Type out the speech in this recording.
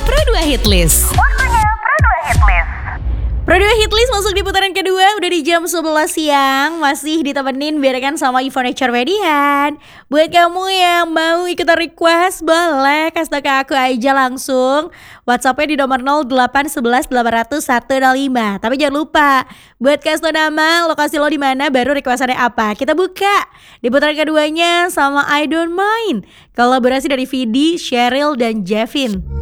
Pro 2 Hitlist. Pro 2 Hitlist masuk di putaran kedua, udah di jam 11 siang. Masih ditemenin biarkan sama Ivonature Median. Buat kamu yang mau ikutan request, boleh kasih tau ke aku aja langsung. WhatsAppnya di nomor 0811 800 105. Tapi jangan lupa, buat kasih tau nama, lokasi lo di mana, baru requestannya apa. Kita buka di putaran keduanya sama I Don't Mind. Kolaborasi dari Vidi, Cheryl, dan Jevin.